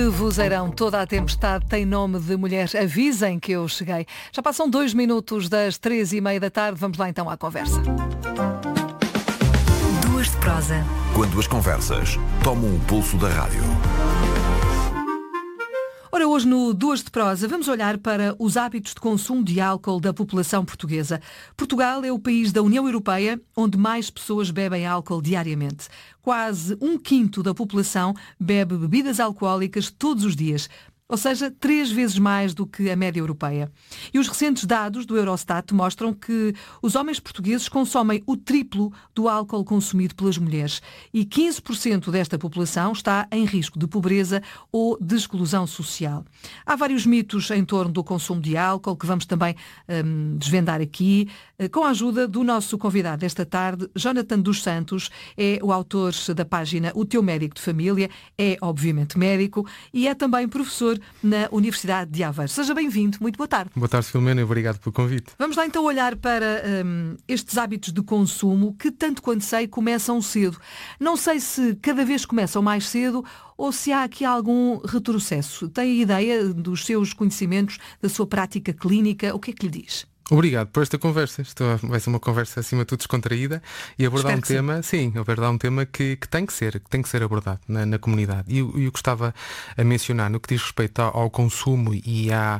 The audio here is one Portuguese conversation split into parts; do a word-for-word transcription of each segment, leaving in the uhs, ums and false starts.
de vozeirão, toda a tempestade tem nome de mulher. Avisem que eu cheguei. Já passam dois minutos das três e meia da tarde. Vamos lá então à conversa. Duas de prosa. Quando as conversas tomam o pulso da rádio. Ora, hoje no Duas de Prosa vamos olhar para os hábitos de consumo de álcool da população portuguesa. Portugal é o país da União Europeia onde mais pessoas bebem álcool diariamente. Quase um quinto da população bebe bebidas alcoólicas todos os dias. Ou seja, três vezes mais do que a média europeia. E os recentes dados do Eurostat mostram que os homens portugueses consomem o triplo do álcool consumido pelas mulheres. E quinze por cento desta população está em risco de pobreza ou de exclusão social. Há vários mitos em torno do consumo de álcool que vamos também hum, desvendar aqui, com a ajuda do nosso convidado desta tarde, Jonathan dos Santos. É o autor da página O Teu Médico de Família, é obviamente médico e é também professor na Universidade de Aveiro. Seja bem-vindo, muito boa tarde. Boa tarde, Filomena, e obrigado pelo convite. Vamos lá então olhar para hum, estes hábitos de consumo que, tanto quanto sei, começam cedo. Não sei se cada vez começam mais cedo ou se há aqui algum retrocesso. Tem ideia dos seus conhecimentos, da sua prática clínica? O que é que lhe diz? Obrigado por esta conversa. Isto vai ser uma conversa acima de tudo descontraída e abordar Espero um tema, sim. sim, abordar um tema que, que tem que ser, que tem que ser abordado na, na comunidade. E eu, eu gostava a mencionar no que diz respeito ao, ao consumo e à,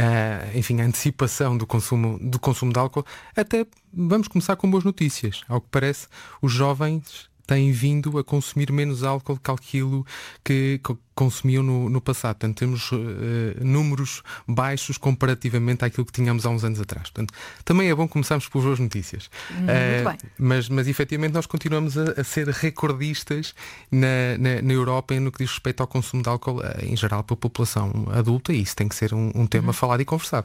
à, enfim, à antecipação do consumo, do consumo de álcool. Até vamos começar com boas notícias. Ao que parece, os jovens têm vindo a consumir menos álcool que aquilo que consumiam no, no passado. Portanto, temos uh, números baixos comparativamente àquilo que tínhamos há uns anos atrás. Portanto, também é bom começarmos por boas notícias. Hum, uh, muito bem. Mas, mas, efetivamente, nós continuamos a, a ser recordistas na, na, na Europa no que diz respeito ao consumo de álcool, uh, em geral, pela população adulta, e isso tem que ser um, um tema uhum. falado e conversado.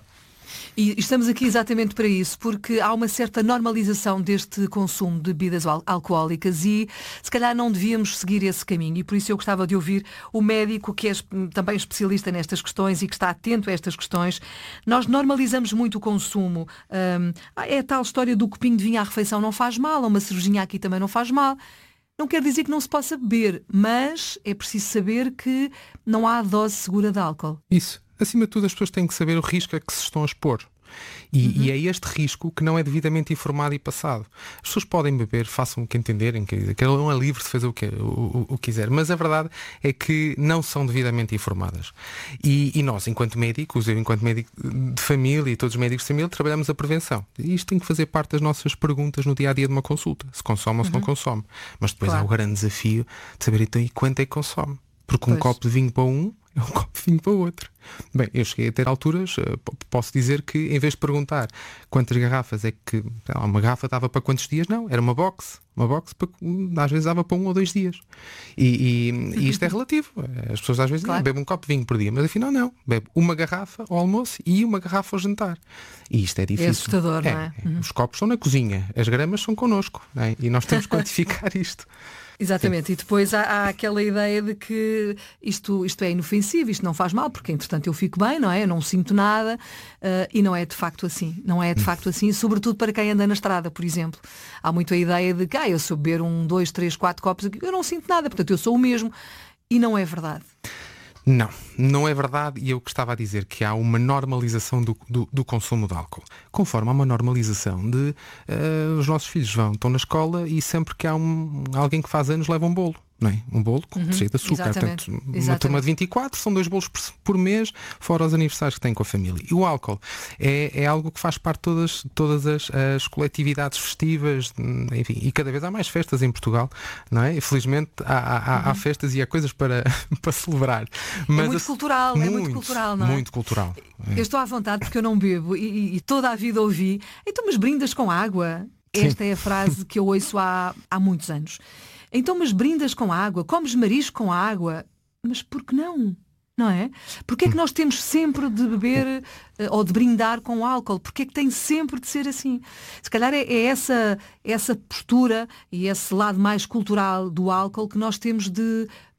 E estamos aqui exatamente para isso, porque há uma certa normalização deste consumo de bebidas al- alcoólicas e se calhar não devíamos seguir esse caminho, e por isso eu gostava de ouvir o médico que é também especialista nestas questões e que está atento a estas questões. Nós normalizamos muito o consumo. Hum, é a tal história do copinho de vinho à refeição não faz mal, uma cervejinha aqui também não faz mal. Não quer dizer que não se possa beber, mas é preciso saber que não há dose segura de álcool. Isso. Acima de tudo, as pessoas têm que saber o risco a que se estão a expor. E, uhum. e é este risco que não é devidamente informado e passado. As pessoas podem beber, façam o que entenderem, que cada um é livre de fazer o que, o, o, o quiser, mas a verdade é que não são devidamente informadas. E, e nós, enquanto médicos, eu enquanto médico de família e todos os médicos de família, trabalhamos a prevenção. E isto tem que fazer parte das nossas perguntas no dia-a-dia de uma consulta. Se consome ou se uhum. não consome. Mas depois claro. Há o grande desafio de saber então e quanto é que consome. Porque um pois. Copo de vinho para um é um copo de vinho para o outro. Bem, eu cheguei a ter alturas, posso dizer que em vez de perguntar quantas garrafas é que uma garrafa dava para quantos dias, não, era uma box. Uma box para, às vezes dava para um ou dois dias. E, e, e isto é relativo. As pessoas às vezes claro. Não, bebem um copo de vinho por dia, mas afinal não. Bebe uma garrafa ao almoço e uma garrafa ao jantar. E isto é difícil. É assustador, é, não é? Uhum. Os copos estão na cozinha, as gramas são connosco, não é? E nós temos que quantificar isto. Exatamente, sim. E depois há, há aquela ideia de que isto, isto é inofensivo, isto não faz mal, porque entretanto eu fico bem, não é? Eu não sinto nada, uh, e não é de facto assim. Não é de facto assim, sobretudo para quem anda na estrada, por exemplo. Há muito a ideia de que ah, eu se eu beber um, dois, três, quatro copos, eu não sinto nada, portanto eu sou o mesmo. E não é verdade. Não, não é verdade, e eu que estava a dizer que há uma normalização do, do, do consumo de álcool. Conforme há uma normalização de uh, os nossos filhos vão, estão na escola e sempre que há um, alguém que faz anos leva um bolo. Não é? Um bolo com uhum, cheio de açúcar. exatamente, Portanto, uma exatamente. turma de vinte e quatro, são dois bolos por, por mês, fora os aniversários que têm com a família. E o álcool é, é algo que faz parte de todas, todas as, as coletividades festivas, enfim, e cada vez há mais festas em Portugal, não é? E, felizmente há, há, uhum. há festas e há coisas para, para celebrar. Mas é muito a, cultural, muito, é muito cultural, não é? Muito cultural. É. Eu estou à vontade porque eu não bebo e, e toda a vida ouvi, então mas brindas com água? Sim. Esta é a frase que eu ouço há, há muitos anos. Então, mas brindas com água, comes marisco com água, mas por que não? Não é? Porquê é que nós temos sempre de beber uh, ou de brindar com álcool? Porquê é que tem sempre de ser assim? Se calhar é, é essa, essa postura e esse lado mais cultural do álcool que nós temos de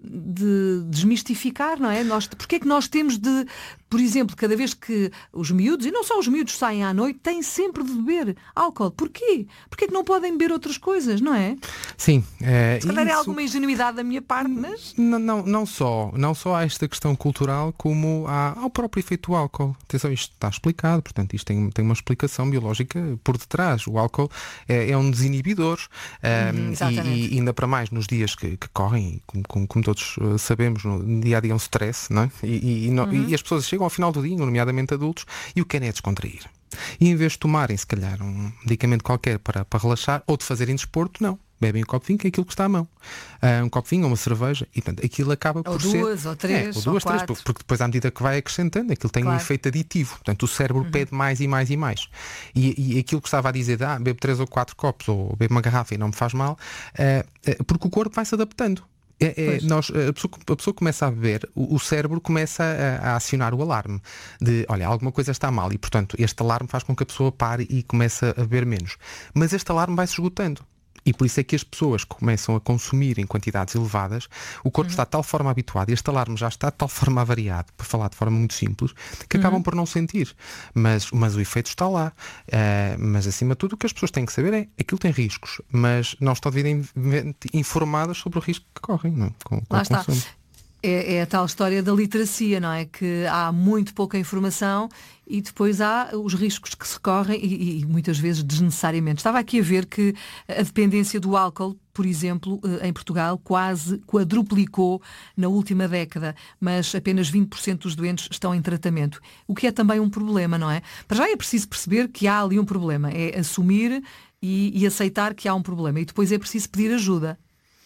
de desmistificar, não é? Nós, porque é que nós temos de, por exemplo, cada vez que os miúdos, e não só os miúdos saem à noite, têm sempre de beber álcool. Porquê? Porque é que não podem beber outras coisas, não é? Sim. É, Se calhar isso... é alguma ingenuidade da minha parte, mas... Não, não, não, só, não só há esta questão cultural, como há, há o próprio efeito do álcool. Atenção, isto está explicado, portanto, isto tem, tem uma explicação biológica por detrás. O álcool é, é um desinibidor. Uhum, um, e, e ainda para mais nos dias que, que correm, como, como, como todos uh, sabemos, no dia a dia é um stress, não é? E, e, não, uhum. e as pessoas chegam ao final do dia, nomeadamente adultos, e o que querem é descontrair. E em vez de tomarem, se calhar, um medicamento qualquer para, para relaxar, ou de fazerem desporto, não. Bebem um copo de vinho, que é aquilo que está à mão. Uh, um copo de vinho ou uma cerveja, e portanto, aquilo acaba ou por duas, ser... Ou três, é, ou duas, ou três, porque depois à medida que vai acrescentando, aquilo tem claro. um efeito aditivo. Portanto, o cérebro uhum. pede mais e mais e mais. E, e aquilo que estava a dizer, ah, bebo três ou quatro copos, ou bebo uma garrafa e não me faz mal, uh, uh, porque o corpo vai se adaptando. É, é, nós, a, pessoa, a pessoa começa a beber, o, o cérebro começa a, a acionar o alarme de, olha, alguma coisa está mal, e portanto este alarme faz com que a pessoa pare e comece a beber menos. Mas este alarme vai se esgotando. E por isso é que as pessoas que começam a consumir em quantidades elevadas, o corpo uhum. está de tal forma habituado, e este alarme já está de tal forma avariado, para falar de forma muito simples, que acabam uhum. por não sentir. Mas, mas o efeito está lá. Uh, mas acima de tudo o que as pessoas têm que saber é aquilo tem riscos, mas não estão devidamente informadas sobre o risco que correm, não? Com, com lá o consumo. Está. É, é a tal história da literacia, não é? Que há muito pouca informação e depois há os riscos que se correm e, e muitas vezes desnecessariamente. Estava aqui a ver que a dependência do álcool, por exemplo, em Portugal, quase quadruplicou na última década, mas apenas vinte por cento dos doentes estão em tratamento. O que é também um problema, não é? Para já é preciso perceber que há ali um problema. É assumir e, e aceitar que há um problema. E depois é preciso pedir ajuda.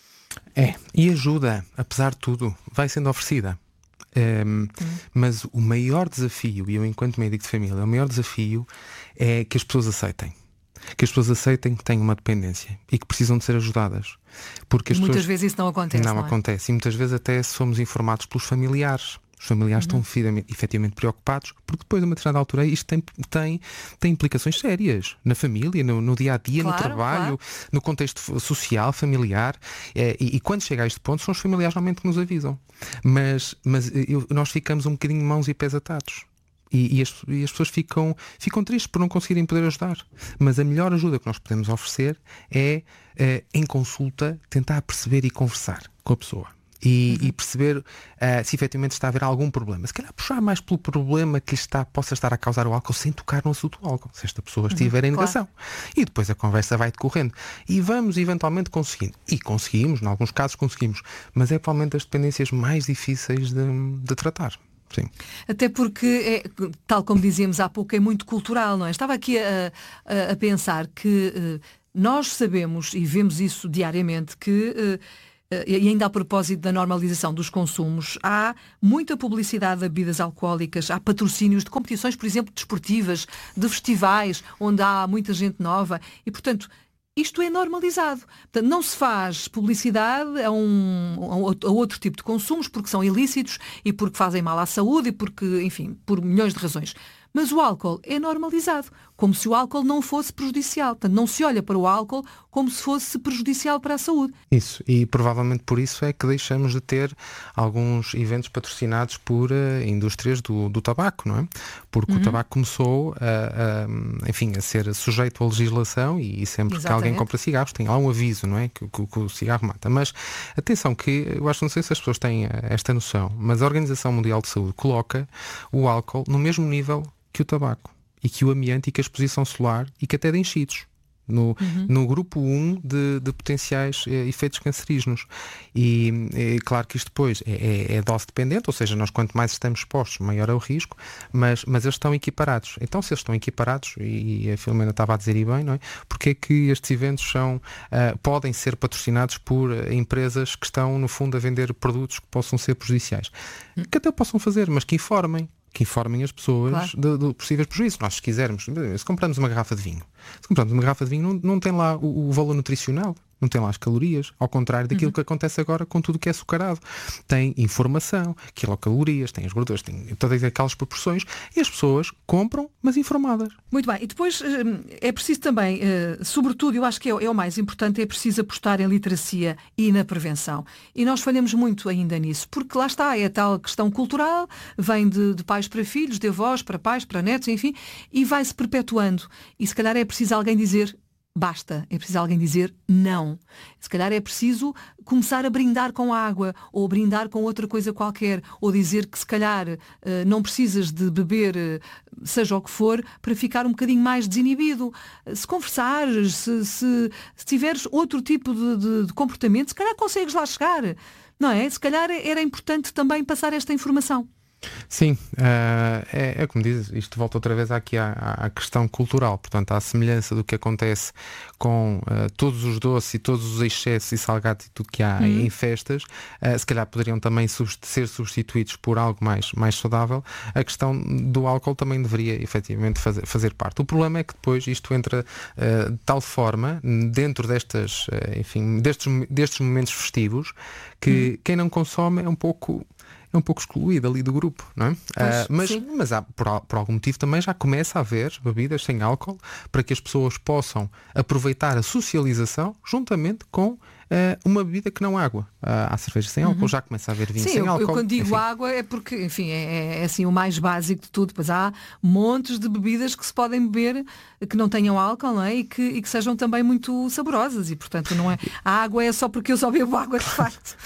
É, e ajuda, apesar de tudo, vai sendo oferecida. Um, hum. Mas o maior desafio, e eu enquanto médico de família, o maior desafio é que as pessoas aceitem. Que as pessoas aceitem que têm uma dependência e que precisam de ser ajudadas. Porque as muitas pessoas... vezes isso não acontece. Não, não é? acontece. E muitas vezes até somos informados pelos familiares. Os familiares uhum. estão efetivamente preocupados, porque depois, a uma determinada altura, isto tem, tem, tem implicações sérias na família, no, no dia a dia, claro, no trabalho, claro. no contexto social, familiar. É, e, e quando chega a este ponto, são os familiares realmente que nos avisam. Mas, mas eu, nós ficamos um bocadinho mãos e pés atados. E, e, as, e as pessoas ficam, ficam tristes por não conseguirem poder ajudar. Mas a melhor ajuda que nós podemos oferecer é, é em consulta, tentar perceber e conversar com a pessoa. E, uhum. e perceber uh, se efetivamente está a haver algum problema. Se calhar puxar mais pelo problema que está, possa estar a causar o álcool sem tocar no assunto do álcool, se esta pessoa estiver uhum, em negação. Claro. E depois a conversa vai decorrendo. E vamos eventualmente conseguindo. E conseguimos, em alguns casos conseguimos. Mas é provavelmente das dependências mais difíceis de, de tratar. Sim. Até porque, é, tal como dizíamos há pouco, é muito cultural, não é? Estava aqui a, a, a pensar que uh, nós sabemos, e vemos isso diariamente, que... Uh, e ainda a propósito da normalização dos consumos, há muita publicidade de bebidas alcoólicas, há patrocínios de competições, por exemplo, desportivas, de festivais, onde há muita gente nova e, portanto, isto é normalizado. Portanto, não se faz publicidade a, um, a outro tipo de consumos porque são ilícitos e porque fazem mal à saúde e porque, enfim, por milhões de razões. Mas o álcool é normalizado, como se o álcool não fosse prejudicial. Portanto, não se olha para o álcool como se fosse prejudicial para a saúde. Isso, e provavelmente por isso é que deixamos de ter alguns eventos patrocinados por uh, indústrias do, do tabaco, não é? Porque uhum. o tabaco começou a, a, enfim, a ser sujeito à legislação e, e sempre Exatamente. que alguém compra cigarros tem lá um aviso, não é? Que, que, que o cigarro mata. Mas atenção que, eu acho, não sei se as pessoas têm esta noção, mas a Organização Mundial de Saúde coloca o álcool no mesmo nível que o tabaco, e que o amianto, e que a exposição solar, e que até de enchidos. No, uhum. no grupo um de, de potenciais eh, efeitos cancerígenos. E é claro que isto depois é, é, é dose dependente, ou seja, nós quanto mais estamos expostos, maior é o risco, mas, mas eles estão equiparados. Então, se eles estão equiparados, e a Filomena estava a dizer e bem, não é? Porque é que estes eventos são, uh, podem ser patrocinados por uh, empresas que estão, no fundo, a vender produtos que possam ser prejudiciais? Uhum. Que até possam fazer, mas que informem. Que informem as pessoas claro. de, de possíveis prejuízos. Nós, se quisermos, se compramos uma garrafa de vinho, se compramos uma garrafa de vinho, não, não tem lá o, o valor nutricional. não tem lá as calorias, ao contrário daquilo uhum. que acontece agora com tudo que é açucarado. Tem informação, quilocalorias, tem as gorduras, tem todas aquelas proporções, e as pessoas compram, mas informadas. Muito bem, e depois é preciso também, sobretudo, eu acho que é o mais importante, é preciso apostar em literacia e na prevenção. E nós falhamos muito ainda nisso, porque lá está, é a tal questão cultural, vem de, de pais para filhos, de avós para pais, para netos, enfim, e vai-se perpetuando. E se calhar é preciso alguém dizer basta, é preciso alguém dizer não. Se calhar é preciso começar a brindar com água, ou brindar com outra coisa qualquer, ou dizer que se calhar não precisas de beber seja o que for, para ficar um bocadinho mais desinibido. Se conversares, se, se, se tiveres outro tipo de, de, de comportamento, se calhar consegues lá chegar. Não é? Se calhar era importante também passar esta informação. Sim, uh, é, é como dizes, isto volta outra vez aqui à, à questão cultural, portanto à semelhança do que acontece com uh, todos os doces e todos os excessos e salgados e tudo que há uhum. em festas, uh, se calhar poderiam também subst- ser substituídos por algo mais, mais saudável. A questão do álcool também deveria efetivamente fazer, fazer parte. O problema é que depois isto entra uh, de tal forma dentro destas, uh, enfim, destes, destes momentos festivos que uhum. quem não consome é um pouco é um pouco excluído ali do grupo, não é? Pois, uh, mas mas há, por, por algum motivo também já começa a haver bebidas sem álcool para que as pessoas possam aproveitar a socialização juntamente com Uh, uma bebida que não água. Uh, há cerveja sem álcool, uhum. já começa a haver vinho Sim, sem eu, álcool. eu quando digo enfim. água é porque, enfim, é, é assim o mais básico de tudo. Pois há montes de bebidas que se podem beber que não tenham álcool, não é? E que, e que sejam também muito saborosas. E portanto não é. A água é só porque eu só bebo água de facto.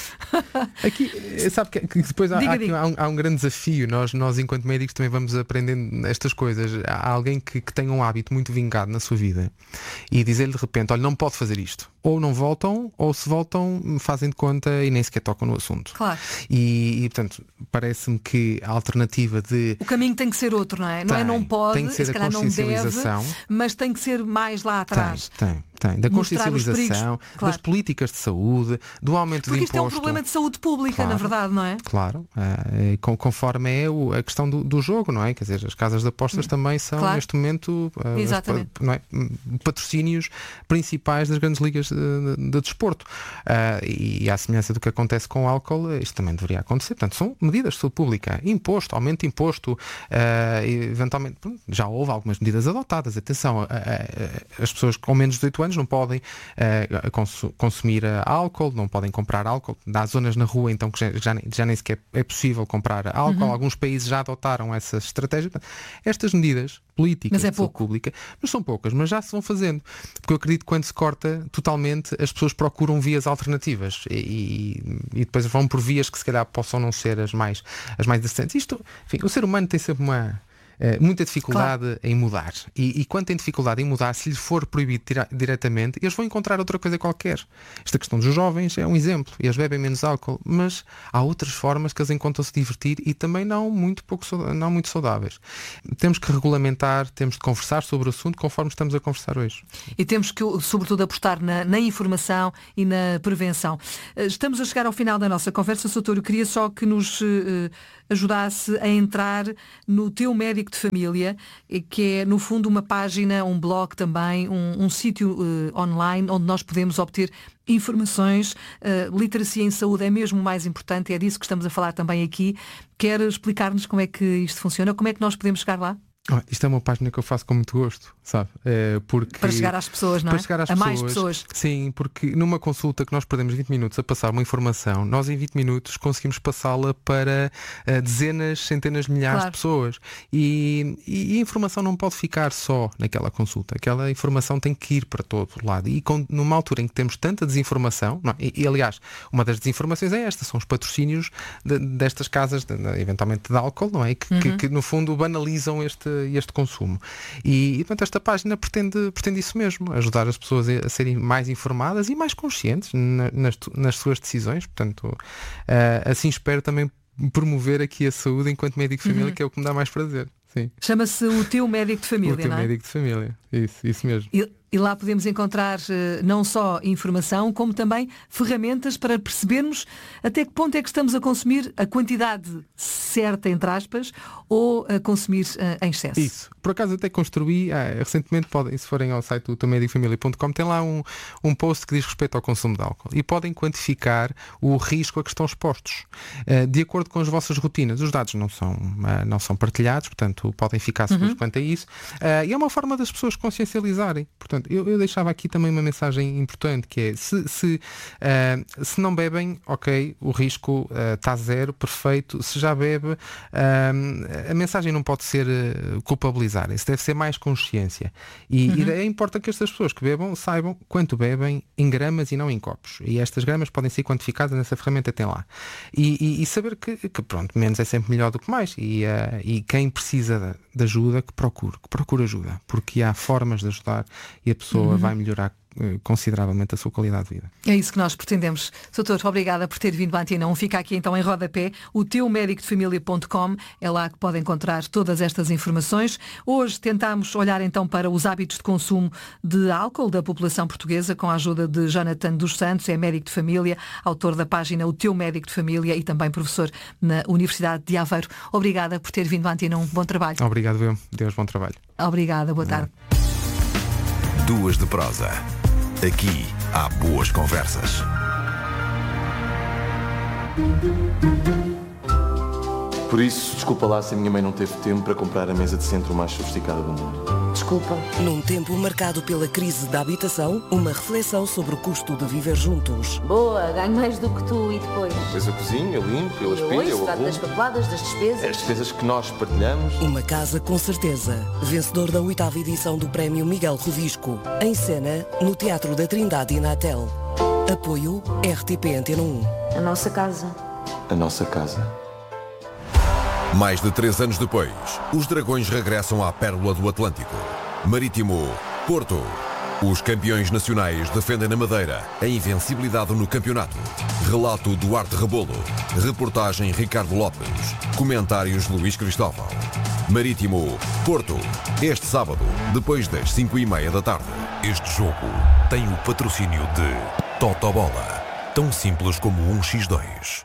Aqui, sabe que, que depois há, diga, há, aqui, há, um, há um grande desafio. Nós, nós enquanto médicos também vamos aprendendo estas coisas. Há alguém que, que tenha um hábito muito vingado na sua vida e dizer-lhe de repente, olha, não pode fazer isto. Ou não voltam, ou se voltam, fazem de conta e nem sequer tocam no assunto. Claro. E, e portanto, parece-me que a alternativa de... O caminho tem que ser outro, não é? Não tem, é não pode, tem que ser se a calhar não deve, mas tem que ser mais lá atrás. Tem, tem. Tem, da consciencialização, claro. das políticas de saúde, do aumento Porque de isto é um imposto. problema de saúde pública, claro, na verdade, não é? Claro, uh, conforme é o, a questão do, do jogo, não é? Quer dizer, as casas de apostas hum. também são, claro. neste momento, uh, Exatamente. As, não é? patrocínios principais das grandes ligas de, de, de desporto. Uh, e, e à semelhança do que acontece com o álcool, isto também deveria acontecer. Portanto, são medidas de saúde pública. Imposto, aumento de imposto, uh, eventualmente, já houve algumas medidas adotadas. Atenção, uh, uh, as pessoas com menos de dezoito anos não podem uh, cons- consumir uh, álcool, não podem comprar álcool. Há zonas na rua então que já, já, nem, já nem sequer é possível comprar álcool. Uhum. Alguns países já adotaram essa estratégia. Estas medidas políticas mas é de saúde pública, mas são poucas, mas já se vão fazendo. Porque eu acredito que quando se corta totalmente, as pessoas procuram vias alternativas e, e, e depois vão por vias que se calhar possam não ser as mais, as mais decentes. Isto, enfim, o ser humano tem sempre uma... muita dificuldade claro. em mudar e, e quando tem dificuldade em mudar, se lhe for proibido tira, diretamente, eles vão encontrar outra coisa qualquer. Esta questão dos jovens é um exemplo, eles bebem menos álcool, mas há outras formas que eles encontram se divertir e também não muito, pouco, não muito saudáveis. Temos que regulamentar, temos de conversar sobre o assunto conforme estamos a conversar hoje. E temos que, sobretudo, apostar na, na informação e na prevenção. Estamos a chegar ao final da nossa conversa, Soutor. Eu queria só que nos uh, ajudasse a entrar no teu médico de família, que é no fundo uma página, um blog também, um, um sítio uh, online onde nós podemos obter informações. Uh, literacia em saúde é mesmo o mais importante, é disso que estamos a falar também aqui. Quer explicar-nos como é que isto funciona? Como é que nós podemos chegar lá? Oh, isto é uma página que eu faço com muito gosto, sabe? É porque... Para chegar às pessoas, não é? Para chegar às a pessoas, mais pessoas. Sim, porque numa consulta que nós perdemos vinte minutos a passar uma informação, nós em vinte minutos conseguimos passá-la para uh, dezenas, centenas de milhares claro. de pessoas. E, e a informação não pode ficar só naquela consulta. Aquela informação tem que ir para todo lado. E com, numa altura em que temos tanta desinformação, não, e, e aliás, uma das desinformações é esta, são os patrocínios de, destas casas, de, de, eventualmente de álcool, não é? Que, uhum. que, que no fundo banalizam este este consumo. E, e portanto, esta página pretende, pretende isso mesmo, ajudar as pessoas a serem mais informadas e mais conscientes na, nas, nas suas decisões. Portanto, uh, assim espero também promover aqui a saúde enquanto médico de família, uhum. que é o que me dá mais prazer. Sim. Chama-se o teu médico de família, o teu não é? médico de família, isso, isso mesmo. E E lá podemos encontrar uh, não só informação, como também ferramentas para percebermos até que ponto é que estamos a consumir a quantidade certa, entre aspas, ou a consumir uh, em excesso. Isso. Por acaso até construí, ah, recentemente, podem, se forem ao site do teu médico família ponto com, tem lá um, um post que diz respeito ao consumo de álcool. E podem quantificar o risco a que estão expostos. Uh, de acordo com as vossas rotinas. Os dados não são, uh, não são partilhados, portanto, podem ficar seguros uhum. quanto a isso. Uh, e é uma forma das pessoas consciencializarem. Portanto, eu, eu deixava aqui também uma mensagem importante, que é, se, se, uh, se não bebem, ok, o risco está uh, zero, perfeito. Se já bebe, uh, a mensagem não pode ser uh, culpabilizar. Isso deve ser mais consciência. E, uhum. e é importante que estas pessoas que bebam saibam quanto bebem em gramas e não em copos. E estas gramas podem ser quantificadas nessa ferramenta, tem lá. E, e, e saber que, que, pronto, menos é sempre melhor do que mais. E, uh, e quem precisa de, de ajuda, que procure, que procure ajuda. Porque há formas de ajudar e a pessoa uhum. vai melhorar consideravelmente a sua qualidade de vida. É isso que nós pretendemos. doutor, obrigada por ter vindo à Antena um. Fica aqui então em rodapé o teu médico de família ponto com. É lá que pode encontrar todas estas informações. Hoje tentámos olhar então para os hábitos de consumo de álcool da população portuguesa com a ajuda de Jonathan dos Santos, é médico de família, autor da página O Teu Médico de Família e também professor na Universidade de Aveiro. Obrigada por ter vindo à Antena um. Bom trabalho. Obrigado, eu. Deus, bom trabalho. Obrigada, boa tarde. Duas de prosa. Aqui há boas conversas. Por isso, desculpa lá se a minha mãe não teve tempo para comprar a mesa de centro mais sofisticada do mundo. Desculpa. Num tempo marcado pela crise da habitação, uma reflexão sobre o custo de viver juntos. Boa, ganho mais do que tu e depois. Depois eu cozinho, eu limpo, eu aspiro, eu arrumo. Das papeladas, das despesas. As despesas que nós partilhamos. Uma casa com certeza. Vencedor da oitava edição do Prémio Miguel Rovisco. Em cena, no Teatro da Trindade e na Atel. Apoio R T P Antena um. A nossa casa. A nossa casa. Mais de três anos depois, os Dragões regressam à Pérola do Atlântico. Marítimo, Porto. Os campeões nacionais defendem na Madeira a invencibilidade no campeonato. Relato Duarte Rebolo. Reportagem Ricardo Lopes. Comentários Luís Cristóvão. Marítimo, Porto. Este sábado, depois das cinco e meia da tarde. Este jogo tem o patrocínio de Totobola. Tão simples como um xis dois.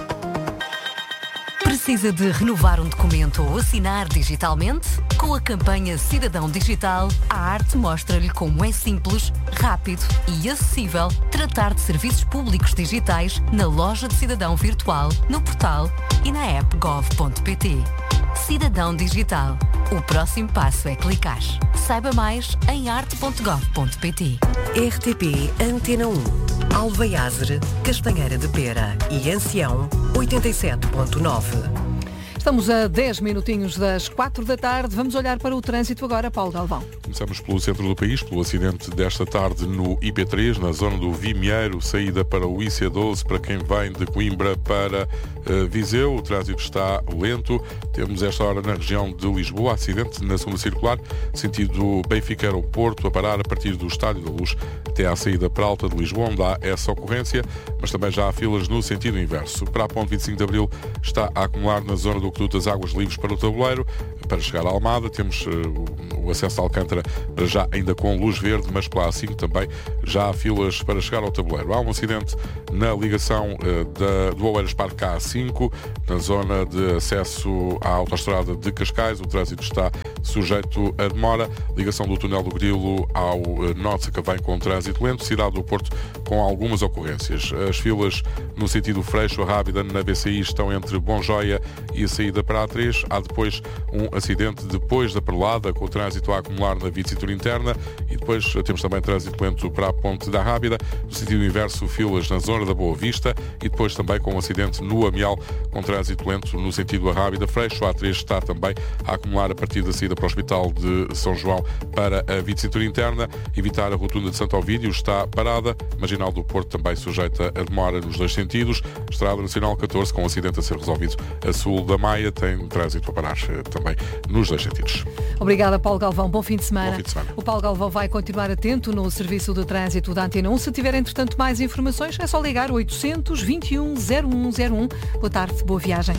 Precisa de renovar um documento ou assinar digitalmente? Com a campanha Cidadão Digital, a arte mostra-lhe como é simples, rápido e acessível tratar de serviços públicos digitais na loja de cidadão virtual, no portal e na app gov ponto pt. Cidadão Digital. O próximo passo é clicar. Saiba mais em arte ponto gov ponto pt. R T P Antena um. Alveiazer, Castanheira de Pera e Ancião, oitenta e sete ponto nove. Estamos a dez minutinhos das quatro da tarde. Vamos olhar para o trânsito agora, Paulo Galvão. Começamos pelo centro do país, pelo acidente desta tarde no I P três, na zona do Vimieiro, saída para o I C doze, para quem vem de Coimbra para uh, Viseu. O trânsito está lento. Temos esta hora na região de Lisboa, acidente na segunda circular, sentido Benfica-Aeroporto, a parar a partir do Estádio da Luz até à saída para Alta de Lisboa, onde há essa ocorrência, mas também já há filas no sentido inverso. Para a ponte vinte e cinco de Abril está a acumular na zona do Aqueduto das Águas Livres para o Tabuleiro. Para chegar à Almada temos uh, o acesso a Alcântara para já ainda com luz verde, mas pela A cinco também já há filas para chegar ao Tabuleiro. Há um acidente na ligação uh, da, do Oeiras Parque A cinco, na zona de acesso à autoestrada de Cascais. O trânsito está sujeito a demora. Ligação do túnel do Grilo ao uh, Norte Sacavém com trânsito lento. Cidade do Porto com algumas ocorrências. As filas no sentido Freixo-Rábida na B C I estão entre Bonjoia e a saída para a A três. Há depois um acidente depois da Perlada, com o trânsito a acumular na via de cintura interna, e depois temos também trânsito lento para a Ponte da Rábida, no sentido inverso, filas na zona da Boa Vista, e depois também com um acidente no Amial, com trânsito lento no sentido a Rábida Freixo. A A três está também a acumular a partir da saída para o Hospital de São João para a via de cintura interna. Evitar a rotunda de Santo Ovídio está parada. Marginal do Porto também sujeita a demora nos dois sentidos. Estrada Nacional catorze, com um acidente a ser resolvido a sul da Maia, tem trânsito a parar também nos dois sentidos. Obrigada, Paulo Galvão. Bom fim de semana. Bom fim de semana. O Paulo Galvão vai continuar atento no serviço de trânsito da Antena um. Se tiver, entretanto, mais informações, é só ligar oitocentos, vinte e um, zero um zero um. Boa tarde, boa viagem.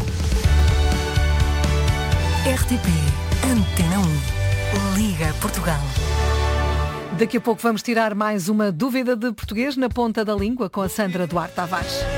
R T P Antena um. Liga Portugal. Daqui a pouco vamos tirar mais uma dúvida de português na ponta da língua com a Sandra Duarte Tavares.